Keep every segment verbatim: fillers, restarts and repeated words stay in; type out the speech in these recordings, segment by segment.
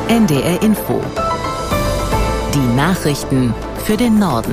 N D R Info. Die Nachrichten für den Norden.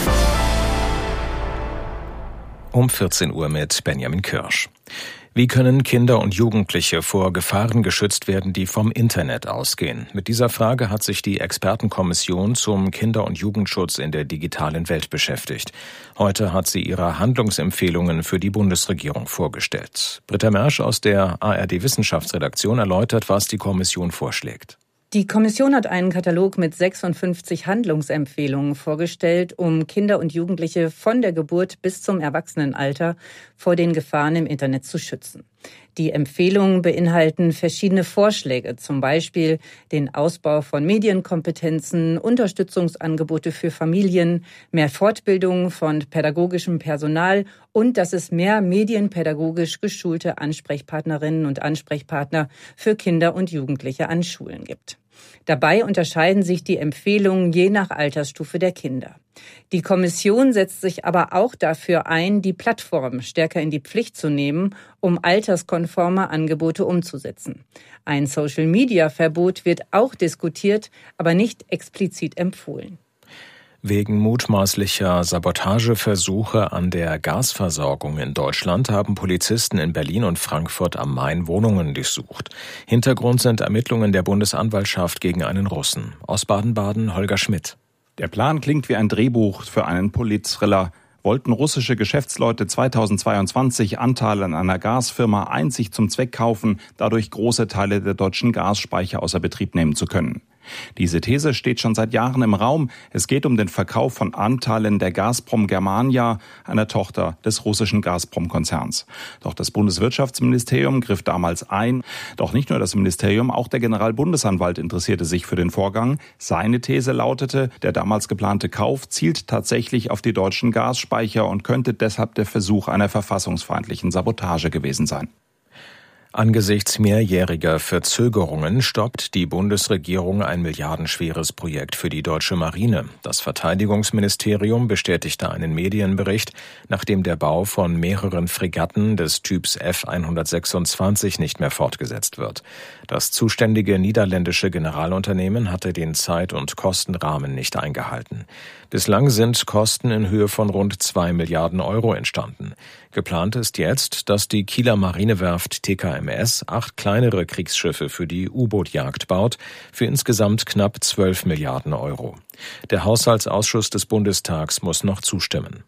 Um vierzehn Uhr mit Benjamin Kirsch. Wie können Kinder und Jugendliche vor Gefahren geschützt werden, die vom Internet ausgehen? Mit dieser Frage hat sich die Expertenkommission zum Kinder- und Jugendschutz in der digitalen Welt beschäftigt. Heute hat sie ihre Handlungsempfehlungen für die Bundesregierung vorgestellt. Britta Mersch aus der A R D-Wissenschaftsredaktion erläutert, was die Kommission vorschlägt. Die Kommission hat einen Katalog mit sechsundfünfzig Handlungsempfehlungen vorgestellt, um Kinder und Jugendliche von der Geburt bis zum Erwachsenenalter vor den Gefahren im Internet zu schützen. Die Empfehlungen beinhalten verschiedene Vorschläge, zum Beispiel den Ausbau von Medienkompetenzen, Unterstützungsangebote für Familien, mehr Fortbildung von pädagogischem Personal und dass es mehr medienpädagogisch geschulte Ansprechpartnerinnen und Ansprechpartner für Kinder und Jugendliche an Schulen gibt. Dabei unterscheiden sich die Empfehlungen je nach Altersstufe der Kinder. Die Kommission setzt sich aber auch dafür ein, die Plattformen stärker in die Pflicht zu nehmen, um alterskonforme Angebote umzusetzen. Ein Social-Media-Verbot wird auch diskutiert, aber nicht explizit empfohlen. Wegen mutmaßlicher Sabotageversuche an der Gasversorgung in Deutschland haben Polizisten in Berlin und Frankfurt am Main Wohnungen durchsucht. Hintergrund sind Ermittlungen der Bundesanwaltschaft gegen einen Russen. Aus Baden-Baden Holger Schmidt. Der Plan klingt wie ein Drehbuch für einen Polit-Thriller. Wollten russische Geschäftsleute zweitausendzweiundzwanzig Anteile an einer Gasfirma einzig zum Zweck kaufen, dadurch große Teile der deutschen Gasspeicher außer Betrieb nehmen zu können. Diese These steht schon seit Jahren im Raum. Es geht um den Verkauf von Anteilen der Gazprom Germania, einer Tochter des russischen Gazprom-Konzerns. Doch das Bundeswirtschaftsministerium griff damals ein. Doch nicht nur das Ministerium, auch der Generalbundesanwalt interessierte sich für den Vorgang. Seine These lautete, der damals geplante Kauf zielt tatsächlich auf die deutschen Gasspeicher und könnte deshalb der Versuch einer verfassungsfeindlichen Sabotage gewesen sein. Angesichts mehrjähriger Verzögerungen stoppt die Bundesregierung ein milliardenschweres Projekt für die deutsche Marine. Das Verteidigungsministerium bestätigte einen Medienbericht, nachdem der Bau von mehreren Fregatten des Typs F hundertsechsundzwanzig nicht mehr fortgesetzt wird. Das zuständige niederländische Generalunternehmen hatte den Zeit- und Kostenrahmen nicht eingehalten. Bislang sind Kosten in Höhe von rund zwei Milliarden Euro entstanden. Geplant ist jetzt, dass die Kieler Marinewerft T K M S acht kleinere Kriegsschiffe für die U-Boot-Jagd baut, für insgesamt knapp zwölf Milliarden Euro. Der Haushaltsausschuss des Bundestags muss noch zustimmen.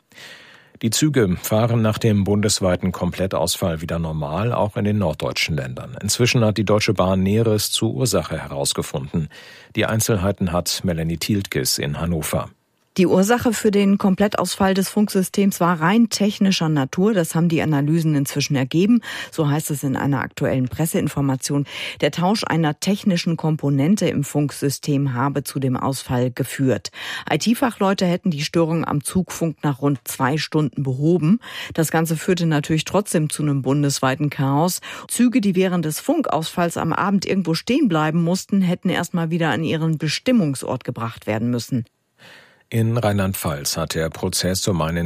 Die Züge fahren nach dem bundesweiten Komplettausfall wieder normal, auch in den norddeutschen Ländern. Inzwischen hat die Deutsche Bahn Näheres zur Ursache herausgefunden. Die Einzelheiten hat Melanie Tieltges in Hannover. Die Ursache für den Komplettausfall des Funksystems war rein technischer Natur. Das haben die Analysen inzwischen ergeben. So heißt es in einer aktuellen Presseinformation. Der Tausch einer technischen Komponente im Funksystem habe zu dem Ausfall geführt. I T-Fachleute hätten die Störung am Zugfunk nach rund zwei Stunden behoben. Das Ganze führte natürlich trotzdem zu einem bundesweiten Chaos. Züge, die während des Funkausfalls am Abend irgendwo stehen bleiben mussten, hätten erstmal wieder an ihren Bestimmungsort gebracht werden müssen. In Rheinland-Pfalz hat der Prozess um einen